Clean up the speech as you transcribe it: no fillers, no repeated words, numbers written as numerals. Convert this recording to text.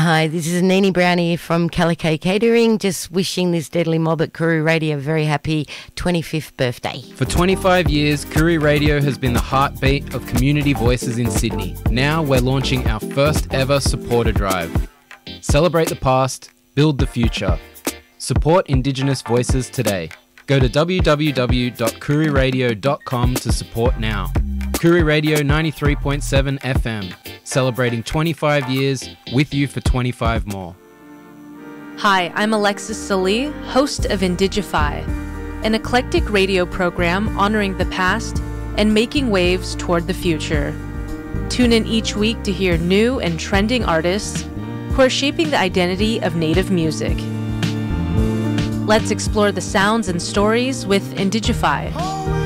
Hi, this is Nini Brown here from Calico Catering, just wishing this Deadly Mob at Koori Radio a very happy 25th birthday. For 25 years, Koori Radio has been the heartbeat of community voices in Sydney. Now we're launching our first ever supporter drive. Celebrate the past, build the future. Support Indigenous voices today. Go to www.kooriradio.com to support now. Koori Radio 93.7 FM, celebrating 25 years with you for 25 more. Hi, I'm Alexis Salee, host of Indigify, an eclectic radio program honoring the past and making waves toward the future. Tune in each week to hear new and trending artists who are shaping the identity of Native music. Let's explore the sounds and stories with Indigify.